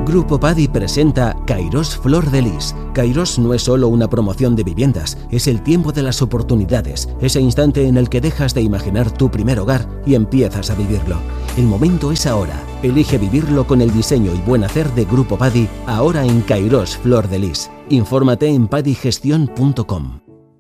Grupo Paddy presenta Kairos Flor de Lis. Kairos no es solo una promoción de viviendas, es el tiempo de las oportunidades, ese instante en el que dejas de imaginar tu primer hogar y empiezas a vivirlo. El momento es ahora. Elige vivirlo con el diseño y buen hacer de Grupo Paddy, ahora en Kairos Flor de Lis. Infórmate en paddygestion.com.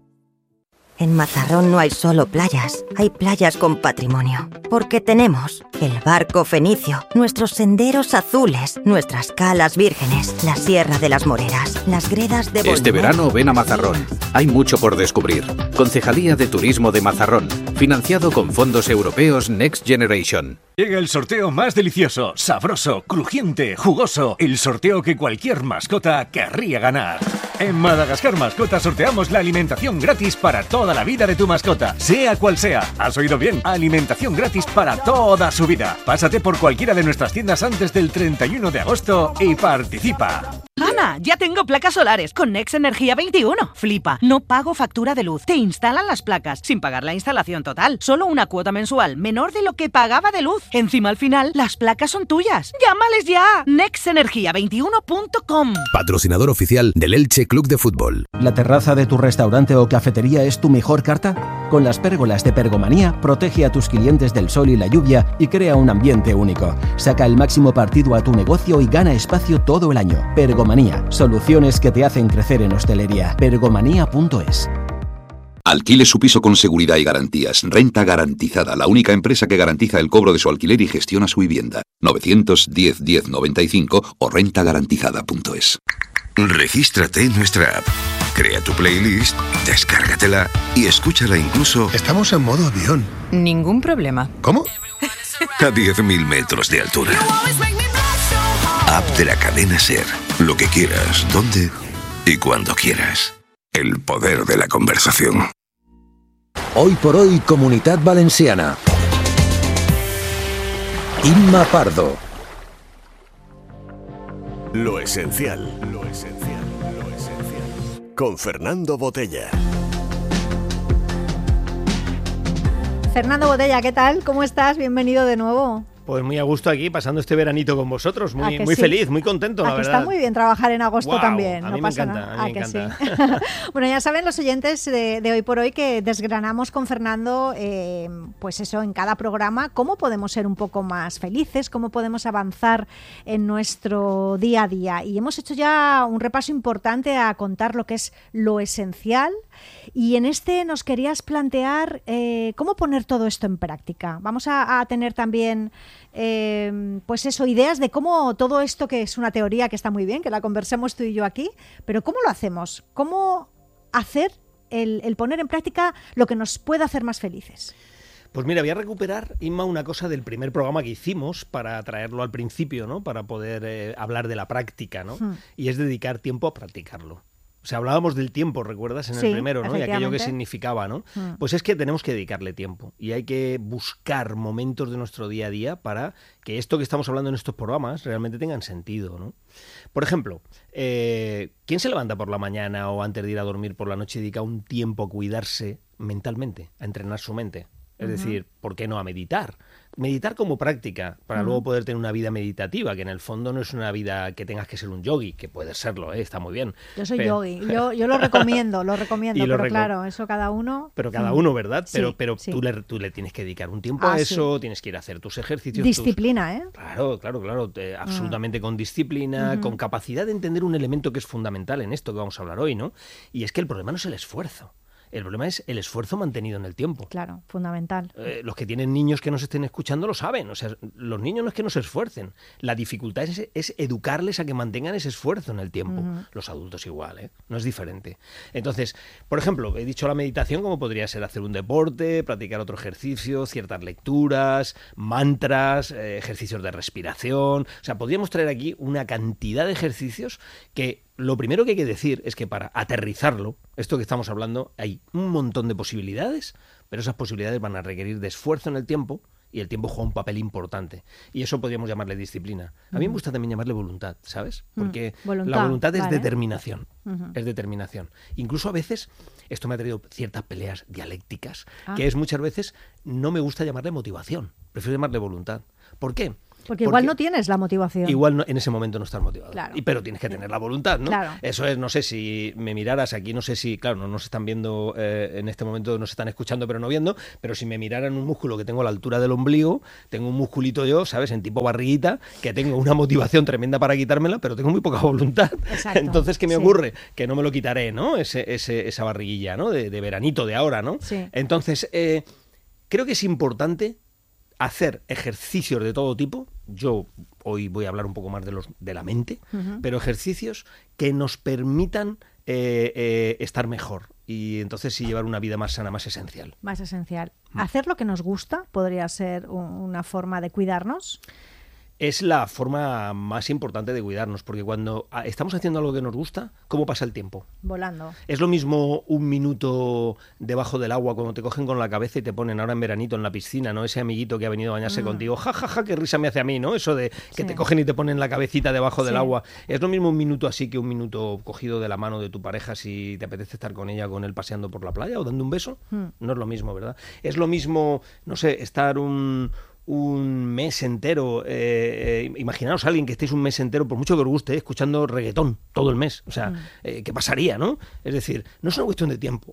En Mazarrón no hay solo playas, hay playas con patrimonio. Porque tenemos el barco fenicio, nuestros senderos azules, nuestras calas vírgenes, la Sierra de las Moreras, las gredas de Bolmón. Este verano ven a Mazarrón. Hay mucho por descubrir. Concejalía de Turismo de Mazarrón. Financiado con fondos europeos Next Generation. Llega el sorteo más delicioso, sabroso, crujiente, jugoso. El sorteo que cualquier mascota querría ganar. En Madagascar Mascota sorteamos la alimentación gratis para toda la vida de tu mascota, sea cual sea. ¿Has oído bien? Alimentación gratis para toda su vida. Pásate por cualquiera de nuestras tiendas antes del 31 de agosto y participa. ¡Ana! Ya tengo placas solares con Next Energía 21. Flipa, no pago factura de luz. Te instalan las placas sin pagar la instalación total. Solo una cuota mensual menor de lo que pagaba de luz. Encima al final, las placas son tuyas. ¡Llámales ya! nextenergia21.com. Patrocinador oficial del Elche Club de Fútbol. ¿La terraza de tu restaurante o cafetería es tu mejor carta? Con las pérgolas de Pergomanía, protege a tus clientes del sol y la lluvia y crea un ambiente único. Saca el máximo partido a tu negocio y gana espacio todo el año. Pergomanía, soluciones que te hacen crecer en hostelería. Pergomanía.es. Alquile su piso con seguridad y garantías. Renta Garantizada, la única empresa que garantiza el cobro de su alquiler y gestiona su vivienda. 910 10 95 o rentagarantizada.es. Regístrate en nuestra app. Crea tu playlist, descárgatela y escúchala incluso... Estamos en modo avión. Ningún problema. ¿Cómo? A 10.000 metros de altura. App de la cadena SER. Lo que quieras, dónde y cuando quieras. El poder de la conversación. Hoy por hoy, Comunitat Valenciana. Imma Pardo. Lo esencial. Con Fernando Botella. Fernando Botella, ¿qué tal? ¿Cómo estás? Bienvenido de nuevo. Pues muy a gusto aquí, pasando este veranito con vosotros, muy sí? feliz, muy contento, la verdad. Está muy bien trabajar en agosto también, a no mí pasa me encanta, nada. A mí me encanta. Sí? Bueno, ya saben los oyentes de Hoy por Hoy que desgranamos con Fernando, pues eso, en cada programa, cómo podemos ser un poco más felices, cómo podemos avanzar en nuestro día a día. Y hemos hecho ya un repaso importante a contar lo que es lo esencial. Y en este nos querías plantear cómo poner todo esto en práctica. Vamos a tener también, pues eso, ideas de cómo todo esto, que es una teoría que está muy bien, que la conversemos tú y yo aquí, pero ¿cómo lo hacemos? ¿Cómo hacer el poner en práctica lo que nos pueda hacer más felices? Pues mira, voy a recuperar, Inma, una cosa del primer programa que hicimos para traerlo al principio, ¿no? Para poder hablar de la práctica, ¿no? Y es dedicar tiempo a practicarlo. O sea, hablábamos del tiempo, ¿recuerdas? En el primero, ¿no? Y aquello que significaba, ¿no? Pues es que tenemos que dedicarle tiempo y hay que buscar momentos de nuestro día a día para que esto que estamos hablando en estos programas realmente tengan sentido, ¿no? Por ejemplo, ¿quién se levanta por la mañana o antes de ir a dormir por la noche y dedica un tiempo a cuidarse mentalmente, a entrenar su mente? Es decir, ¿por qué no a meditar? Meditar como práctica, para luego poder tener una vida meditativa, que en el fondo no es una vida que tengas que ser un yogui, que puede serlo, está muy bien. Yo soy yogui, yo lo recomiendo, pero claro, eso cada uno... Pero cada uno, ¿verdad? Sí, pero sí. Tú le tienes que dedicar un tiempo a eso, tienes que ir a hacer tus ejercicios. Disciplina, Claro, absolutamente con disciplina, con capacidad de entender un elemento que es fundamental en esto que vamos a hablar hoy, ¿no? Y es que el problema no es el esfuerzo. El problema es el esfuerzo mantenido en el tiempo. Claro, fundamental. Los que tienen niños que nos estén escuchando lo saben. O sea, los niños no es que no se esfuercen. La dificultad es educarles a que mantengan ese esfuerzo en el tiempo. Los adultos igual, no es diferente. Entonces, por ejemplo, he dicho la meditación como podría ser hacer un deporte, practicar otro ejercicio, ciertas lecturas, mantras, ejercicios de respiración. O sea, podríamos traer aquí una cantidad de ejercicios que... Lo primero que hay que decir es que para aterrizarlo, esto que estamos hablando, hay un montón de posibilidades, pero esas posibilidades van a requerir de esfuerzo en el tiempo y el tiempo juega un papel importante. Y eso podríamos llamarle disciplina. A mí me gusta también llamarle voluntad, ¿sabes? Porque la voluntad es determinación. Es determinación. Incluso a veces, esto me ha traído ciertas peleas dialécticas, que es muchas veces, no me gusta llamarle motivación, prefiero llamarle voluntad. ¿Por qué? Porque igual no tienes la motivación. Igual en ese momento no estás motivado. Claro. Pero tienes que tener la voluntad, ¿no? Claro. Eso es, no sé si me miraras aquí, no sé si, claro, no nos están viendo en este momento, nos están escuchando pero no viendo, pero si me miraran un músculo que tengo a la altura del ombligo, tengo un musculito yo, ¿sabes? En tipo barriguita, que tengo una motivación tremenda para quitármela, pero tengo muy poca voluntad. Exacto. Entonces, ¿qué me ocurre? Que no me lo quitaré, ¿no? Esa barriguilla, ¿no? De veranito de ahora, ¿no? Sí. Entonces, creo que es importante hacer ejercicios de todo tipo. Yo hoy voy a hablar un poco más de la mente, pero ejercicios que nos permitan estar mejor y entonces sí llevar una vida más sana, más esencial. Más esencial. ¿Hacer lo que nos gusta podría ser una forma de cuidarnos? Es la forma más importante de cuidarnos, porque cuando estamos haciendo algo que nos gusta, ¿cómo pasa el tiempo? Volando. Es lo mismo un minuto debajo del agua cuando te cogen con la cabeza y te ponen ahora en veranito en la piscina, ¿no? Ese amiguito que ha venido a bañarse contigo, ja, qué risa me hace a mí, ¿no? Eso de que te cogen y te ponen la cabecita debajo del agua. Es lo mismo un minuto así que un minuto cogido de la mano de tu pareja si te apetece estar con ella, con él paseando por la playa o dando un beso. No es lo mismo, ¿verdad? Es lo mismo, no sé, estar un mes entero, imaginaos a alguien que estéis un mes entero, por mucho que os guste, escuchando reggaetón todo el mes, o sea, ¿qué pasaría, no? Es decir, no es una cuestión de tiempo,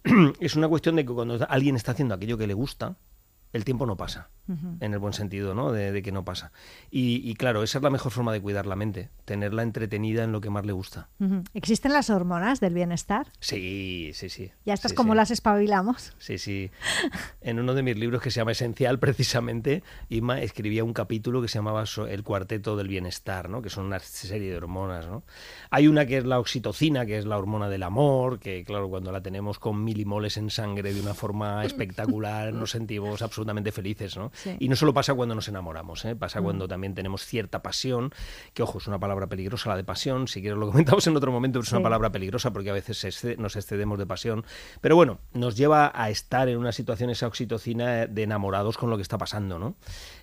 es una cuestión de que cuando alguien está haciendo aquello que le gusta, el tiempo no pasa, en el buen sentido, ¿no? De que no pasa. Y claro, esa es la mejor forma de cuidar la mente, tenerla entretenida en lo que más le gusta. ¿Existen las hormonas del bienestar? Sí. ¿Ya estas cómo las espabilamos? Sí. En uno de mis libros que se llama Esencial, precisamente, Inma escribía un capítulo que se llamaba El cuarteto del bienestar, ¿no? Que son una serie de hormonas, ¿no? Hay una que es la oxitocina, que es la hormona del amor, que claro, cuando la tenemos con milimoles en sangre de una forma espectacular, nos sentimos absolutamente felices, ¿no? Sí. Y no solo pasa cuando nos enamoramos, pasa cuando también tenemos cierta pasión, que ojo, es una palabra peligrosa la de pasión, si quieres lo comentamos en otro momento, pero es una palabra peligrosa porque a veces nos excedemos de pasión, pero bueno, nos lleva a estar en una situación, esa oxitocina, de enamorados con lo que está pasando, ¿no?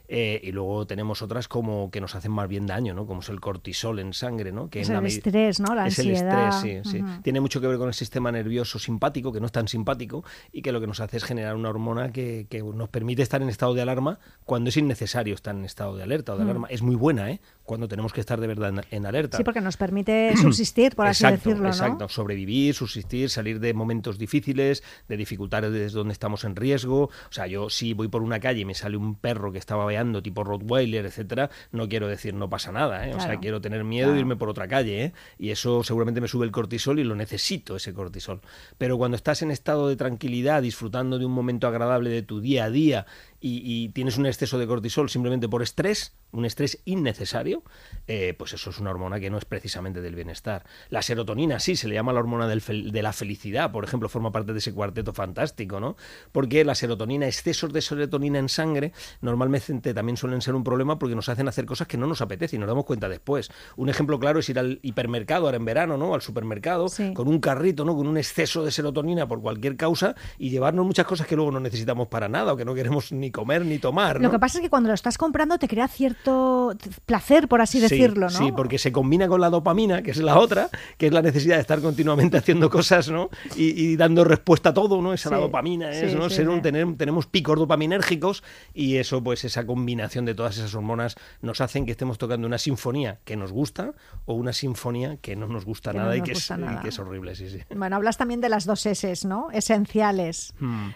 Y luego tenemos otras como que nos hacen más bien daño, ¿no? Como es el cortisol en sangre, ¿no? Que es el estrés, ¿no? La ansiedad. Es el estrés, sí. Tiene mucho que ver con el sistema nervioso simpático, que no es tan simpático, y que lo que nos hace es generar una hormona que nos permite estar en estado de alarma cuando es innecesario estar en estado de alerta o de alarma. Es muy buena, cuando tenemos que estar de verdad en alerta. Sí, porque nos permite subsistir, por así decirlo, ¿no? Exacto, sobrevivir, subsistir, salir de momentos difíciles, de dificultades donde estamos en riesgo. O sea, yo si voy por una calle y me sale un perro que está babeando tipo Rottweiler, etcétera, no quiero decir no pasa nada, Claro. O sea, quiero tener miedo de irme por otra calle, y eso seguramente me sube el cortisol y lo necesito, ese cortisol. Pero cuando estás en estado de tranquilidad, disfrutando de un momento agradable de tu día a día y tienes un exceso de cortisol simplemente por estrés, un estrés innecesario, pues eso es una hormona que no es precisamente del bienestar. La serotonina, sí, se le llama la hormona de la felicidad, por ejemplo, forma parte de ese cuarteto fantástico, ¿no? Porque la serotonina, excesos de serotonina en sangre, normalmente también suelen ser un problema porque nos hacen hacer cosas que no nos apetece y nos damos cuenta después. Un ejemplo claro es ir al hipermercado ahora en verano, ¿no? Al supermercado, con un carrito, ¿no? Con un exceso de serotonina por cualquier causa y llevarnos muchas cosas que luego no necesitamos para nada o que no queremos ni comer ni tomar, ¿no? Lo que pasa es que cuando lo estás comprando te crea cierto placer, por así decirlo, ¿no? Sí, porque se combina con la dopamina, que es la otra, que es la necesidad de estar continuamente haciendo cosas, ¿no? Y dando respuesta a todo, ¿no? Esa la dopamina, ¿no? Tenemos picos dopaminérgicos y eso, pues esa combinación de todas esas hormonas nos hacen que estemos tocando una sinfonía que nos gusta o una sinfonía que no nos gusta nada y que es horrible, sí. Bueno, hablas también de las dos S, ¿no? Esenciales.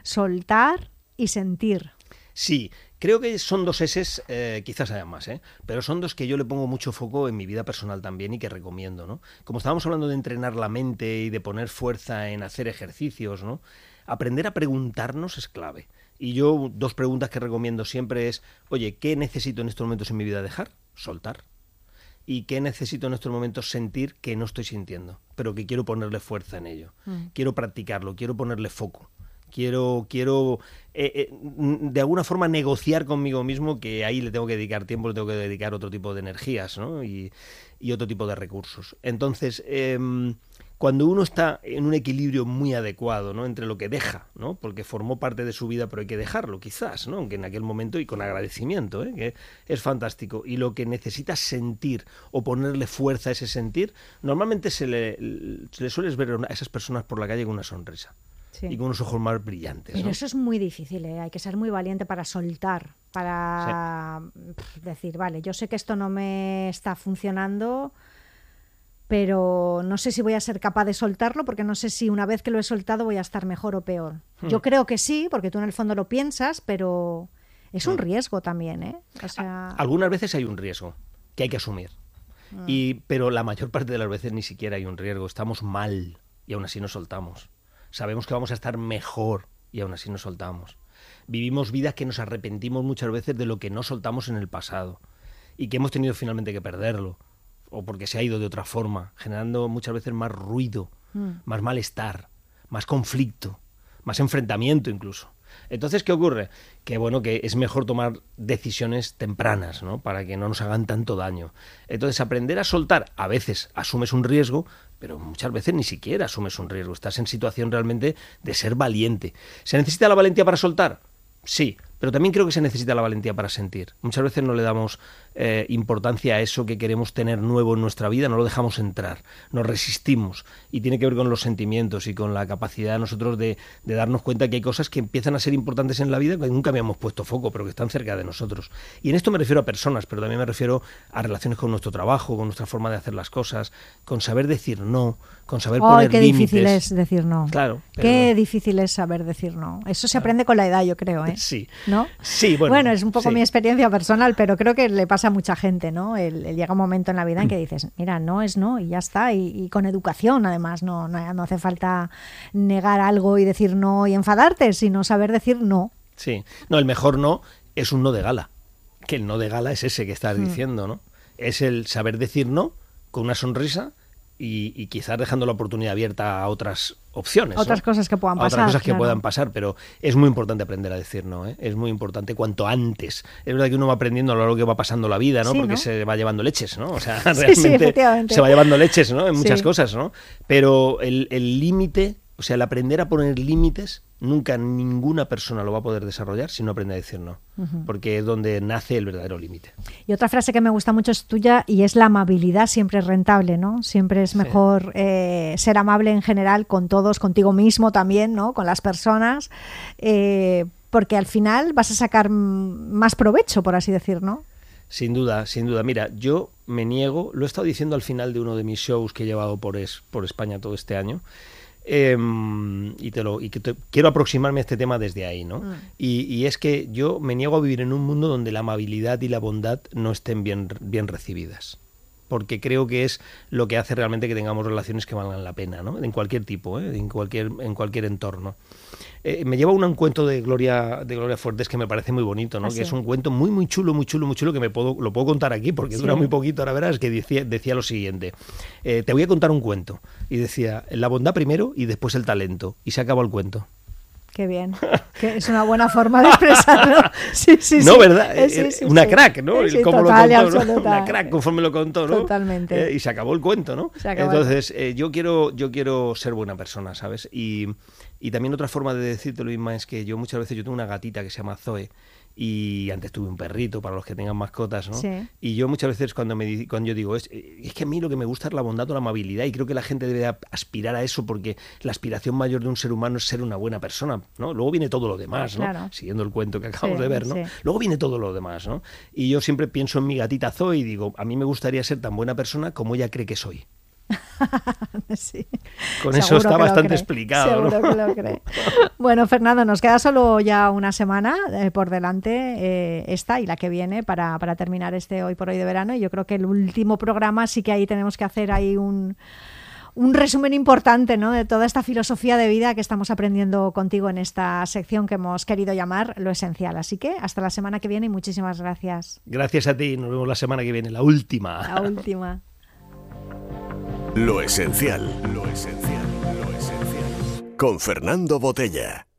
Soltar y sentir. Sí, creo que son dos S, quizás haya más, pero son dos que yo le pongo mucho foco en mi vida personal también y que recomiendo, ¿no? Como estábamos hablando de entrenar la mente y de poner fuerza en hacer ejercicios, ¿no? Aprender a preguntarnos es clave. Y yo, dos preguntas que recomiendo siempre es, oye, ¿qué necesito en estos momentos en mi vida dejar? Soltar. ¿Y qué necesito en estos momentos sentir que no estoy sintiendo? Pero que quiero ponerle fuerza en ello. Quiero practicarlo, quiero ponerle foco. Quiero de alguna forma negociar conmigo mismo que ahí le tengo que dedicar tiempo, le tengo que dedicar otro tipo de energías, ¿no? y otro tipo de recursos. Entonces, cuando uno está en un equilibrio muy adecuado, ¿no? Entre lo que deja, ¿no? Porque formó parte de su vida, pero hay que dejarlo quizás, ¿no? Aunque en aquel momento y con agradecimiento, que es fantástico. Y lo que necesita sentir o ponerle fuerza a ese sentir, normalmente se le sueles ver a esas personas por la calle con una sonrisa. y con unos ojos más brillantes. Pero ¿no? eso es muy difícil, ¿eh? Hay que ser muy valiente para soltar, para decir, vale, yo sé que esto no me está funcionando, pero no sé si voy a ser capaz de soltarlo, porque no sé si una vez que lo he soltado voy a estar mejor o peor. Yo creo que sí, porque tú en el fondo lo piensas, pero es un riesgo también, ¿eh? O sea... Algunas veces hay un riesgo que hay que asumir, pero la mayor parte de las veces ni siquiera hay un riesgo. Estamos mal y aún así nos soltamos. Sabemos que vamos a estar mejor y aún así nos soltamos. Vivimos vidas que nos arrepentimos muchas veces de lo que no soltamos en el pasado y que hemos tenido finalmente que perderlo, o porque se ha ido de otra forma, generando muchas veces más ruido, más malestar, más conflicto, más enfrentamiento incluso. Entonces, ¿qué ocurre? Que bueno, que es mejor tomar decisiones tempranas, ¿no? Para que no nos hagan tanto daño. Entonces, aprender a soltar, a veces asumes un riesgo, pero muchas veces ni siquiera asumes un riesgo. Estás en situación realmente de ser valiente. ¿Se necesita la valentía para soltar? Sí, pero también creo que se necesita la valentía para sentir. Muchas veces no le damos importancia a eso que queremos tener nuevo en nuestra vida, no lo dejamos entrar, nos resistimos, y tiene que ver con los sentimientos y con la capacidad de nosotros de darnos cuenta que hay cosas que empiezan a ser importantes en la vida que nunca habíamos puesto foco, pero que están cerca de nosotros. Y en esto me refiero a personas, pero también me refiero a relaciones con nuestro trabajo, con nuestra forma de hacer las cosas, con saber decir no, con saber poner límites. ¡Ay, qué difícil es decir no! Claro. Qué difícil es saber decir no. Eso se aprende con la edad, yo creo, ¿eh? Sí. ¿No? Sí, bueno, es un poco mi experiencia personal, pero creo que le pasa a mucha gente, ¿no? Llega un momento en la vida en que dices, mira, no es no y ya está, y con educación además, no hace falta negar algo y decir no y enfadarte, sino saber decir no. Sí, no, el mejor no es un no de gala, que el no de gala es ese que estás diciendo, ¿no? Es el saber decir no con una sonrisa y quizás dejando la oportunidad abierta a otras opciones. Otras cosas que puedan pasar. Puedan pasar, pero es muy importante aprender a decir no, ¿eh? Es muy importante cuanto antes. Es verdad que uno va aprendiendo a lo largo que va pasando la vida, ¿no? Sí, porque ¿no? se va llevando leches, ¿no? O sea, realmente efectivamente. Se va llevando leches, ¿no? En muchas cosas, ¿no? Pero el límite, o sea, el aprender a poner límites, nunca ninguna persona lo va a poder desarrollar si no aprende a decir no, porque es donde nace el verdadero límite. Y otra frase que me gusta mucho es tuya, y es: la amabilidad siempre es rentable, ¿no? Siempre es mejor ser amable en general con todos, contigo mismo también, ¿no? Con las personas, porque al final vas a sacar más provecho, por así decir, ¿no? Sin duda, sin duda. Mira, yo me niego, lo he estado diciendo al final de uno de mis shows que he llevado por España todo este año, quiero aproximarme a este tema desde ahí, ¿no? Y es que yo me niego a vivir en un mundo donde la amabilidad y la bondad no estén bien recibidas, porque creo que es lo que hace realmente que tengamos relaciones que valgan la pena, ¿no? En cualquier tipo, en cualquier entorno. Me lleva un cuento de Gloria Fuertes que me parece muy bonito, ¿no? Que es un cuento muy chulo que lo puedo contar aquí porque dura muy poquito. Ahora verás que decía lo siguiente: te voy a contar un cuento, y decía, la bondad primero y después el talento, y se acabó el cuento. Qué bien, que es una buena forma de expresarlo. Sí, no, ¿verdad? Una crack, ¿no? Sí, cómo total, lo contó, ¿no? absoluta. Una crack conforme lo contó, ¿no? Totalmente. Y se acabó el cuento, ¿no? Entonces, yo quiero ser buena persona, ¿sabes? Y también otra forma de decírtelo, Isma, es que yo muchas veces tengo una gatita que se llama Zoe, y antes tuve un perrito, para los que tengan mascotas, ¿no? Sí. Y yo muchas veces cuando yo digo, es que a mí lo que me gusta es la bondad o la amabilidad, y creo que la gente debe aspirar a eso, porque la aspiración mayor de un ser humano es ser una buena persona, ¿no? Luego viene todo lo demás, ¿no? Claro. Siguiendo el cuento que acabamos de ver, ¿no? Sí. Luego viene todo lo demás, ¿no? Y yo siempre pienso en mi gatita Zoe y digo, a mí me gustaría ser tan buena persona como ella cree que soy. Sí. Con eso está bastante explicado, seguro, ¿no? Que lo cree. Bueno, Fernando, nos queda solo ya una semana por delante, esta y la que viene, para terminar este Hoy por Hoy de verano, y yo creo que el último programa sí que ahí tenemos que hacer ahí un resumen importante, ¿no? De toda esta filosofía de vida que estamos aprendiendo contigo en esta sección que hemos querido llamar Lo Esencial. Así que hasta la semana que viene y muchísimas gracias. Gracias a ti, nos vemos la semana que viene, la última. La última. Lo esencial. Con Fernando Botella.